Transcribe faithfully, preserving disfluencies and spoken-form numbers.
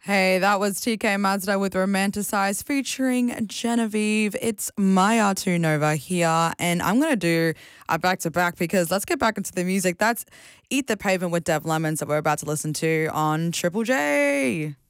Hey, that was T K Mazda with Romanticize featuring Genevieve. It's my R two Nova here, and I'm going to do a back to back because let's get back into the music. That's Eat the Pavement with Dev Lemons that we're about to listen to on Triple J.